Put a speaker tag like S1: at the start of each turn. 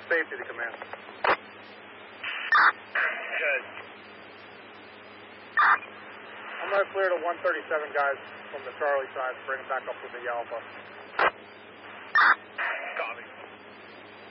S1: safety to command.
S2: Good.
S1: I'm going to clear the 137 guys from the Charlie side, bring them back up to the Alpha.